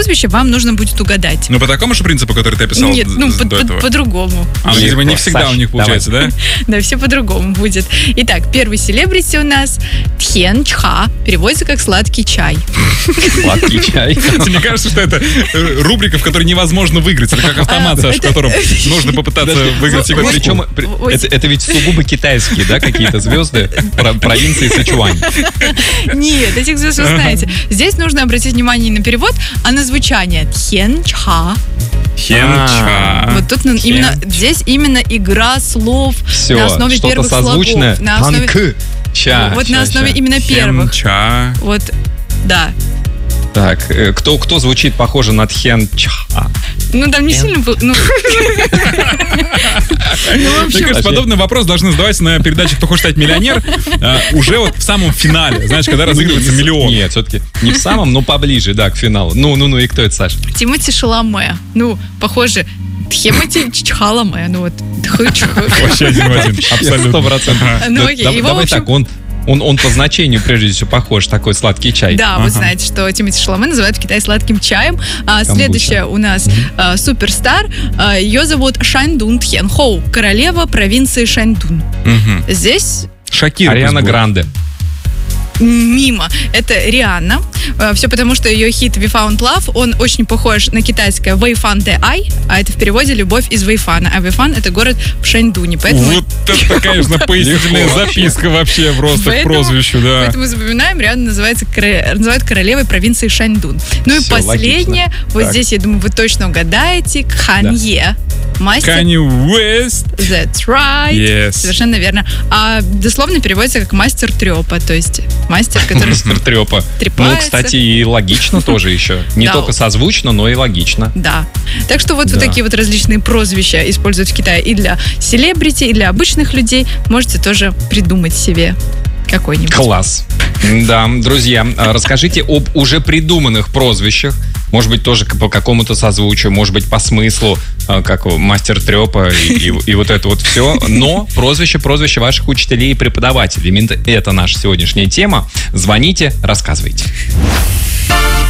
прозвище вам нужно будет угадать. Ну, по такому же принципу, который ты описал Нет, до этого? по-другому. Видимо, не всегда у них получается, да? Да, все по-другому будет. Итак, первый селебрити у нас Тхен Чха. Переводится как «сладкий чай». Сладкий чай. Мне кажется, что это рубрика, в которой невозможно выиграть. Это как автомат, Саш, в котором нужно попытаться выиграть игру. Причем это ведь сугубо китайские, да, какие-то звезды провинции Сычуань. Нет, этих звезд вы знаете. Здесь нужно обратить внимание не на перевод, а на звучание. Тхен Чха. Хен-ча. Вот тут именно здесь именно игра слов Все, на основе что-то первых созвучное. слогов. На основе, Ча. вот на основе именно первых. Хен-ча. Вот, да. Так, кто звучит похоже на Тхен-ча? Ну, там не сильно было. Ну, Мне кажется, подобный вопрос должны задавать на передаче «Кто хочет стать миллионер» уже вот в самом финале, знаешь, когда разыгрывается миллион. Нет, все-таки не в самом, но поближе, да, к финалу. Ну, и кто это, Саша? Тимоти Шаломе. Ну, похоже, Тхемоти Чхаламе. Ну, вот. Вообще один в один, абсолютно. 100%. Ну, окей, его, в Давай общем... так, он по значению, прежде всего, похож, такой сладкий чай. Да, вы знаете, что Тимоти Шаломе называют в Китае сладким чаем. Следующая у нас суперстар. Ее зовут Шаньдун Тхен Хоу, королева провинции Шаньдун. Здесь... Шакира. Ариана Гранде. Мимо. Это Рианна. Все потому, что ее хит We Found Love, он очень похож на китайское Вэйфан Де Ай, а это в переводе «Любовь из Вэйфана». А Вэйфан — это город в Шаньдуне. Поэтому... Вот это, конечно, пояснительная записка вообще просто к прозвищу, да. Поэтому запоминаем, Рианна называют королевой провинции Шаньдун. Ну и Всё, последнее, логично. вот Так. здесь, я думаю, вы точно угадаете, Кханье. Мастер... Kanye West. That's right. Yes. Совершенно верно. А дословно переводится как мастер трёпа, то есть мастер, который Мастер трёпа. трепается. Ну, кстати, и логично тоже еще. Не Да. только созвучно, но и логично. Да. Так что вот Да. такие вот различные прозвища используют в Китае и для селебрити, и для обычных людей. Можете тоже придумать себе какой-нибудь. Класс. Да, друзья, расскажите об уже придуманных прозвищах. Может быть, тоже по какому-то созвучию, может быть, по смыслу, как мастер трёпа и вот это вот все. Но прозвище ваших учителей и преподавателей. Именно это наша сегодняшняя тема. Звоните, рассказывайте.